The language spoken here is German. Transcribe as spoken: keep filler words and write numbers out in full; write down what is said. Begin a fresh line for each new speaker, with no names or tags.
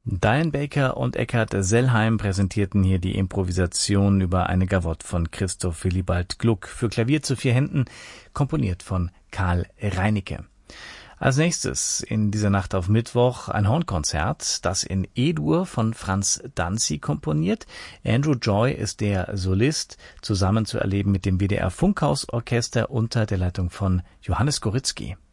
Diane Baker und Eckhard Sellheim präsentierten hier die Improvisation über eine Gavotte von Christoph Willibald Gluck für Klavier zu vier Händen, komponiert von Karl Reinicke. Als nächstes in dieser Nacht auf Mittwoch ein Hornkonzert, das in E-Dur von Franz Danzi komponiert. Andrew Joy ist der Solist, zusammen zu erleben mit dem W D R Funkhausorchester unter der Leitung von Johannes Goritzky.